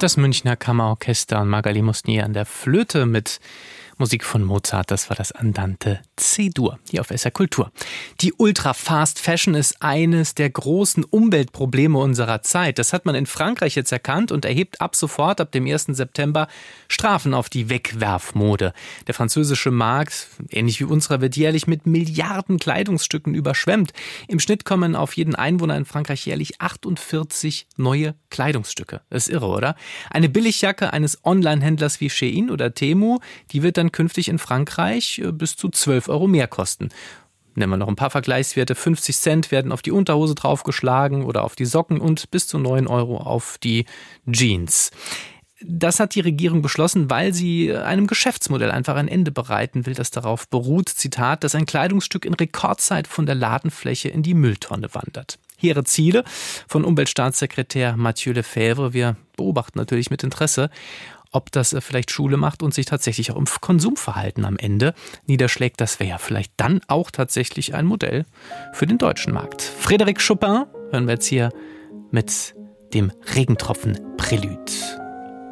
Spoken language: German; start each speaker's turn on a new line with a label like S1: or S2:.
S1: Das Münchner Kammerorchester und Magali Musnier an der Flöte mit Musik von Mozart, das war das Andante C-Dur, hier auf SR Kultur. Die Ultra-Fast Fashion ist eines der großen Umweltprobleme unserer Zeit. Das hat man in Frankreich jetzt erkannt und erhebt ab sofort, ab dem 1. September, Strafen auf die Wegwerfmode. Der französische Markt, ähnlich wie unserer, wird jährlich mit Milliarden Kleidungsstücken überschwemmt. Im Schnitt kommen auf jeden Einwohner in Frankreich jährlich 48 neue Kleidungsstücke. Das ist irre, oder? Eine Billigjacke eines Online-Händlers wie Shein oder Temu, die wird dann künftig in Frankreich bis zu 12 € mehr kosten. Nehmen wir noch ein paar Vergleichswerte. 50 Cent werden auf die Unterhose draufgeschlagen oder auf die Socken und bis zu 9 € auf die Jeans. Das hat die Regierung beschlossen, weil sie einem Geschäftsmodell einfach ein Ende bereiten will, das darauf beruht, Zitat, dass ein Kleidungsstück in Rekordzeit von der Ladenfläche in die Mülltonne wandert. Hehre Ziele von Umweltstaatssekretär Mathieu Lefebvre. Wir beobachten natürlich mit Interesse, ob das vielleicht Schule macht und sich tatsächlich auch im Konsumverhalten am Ende niederschlägt. Das wäre ja vielleicht dann auch tatsächlich ein Modell für den deutschen Markt. Frédéric Chopin hören wir jetzt hier mit dem Regentropfen-Prälude.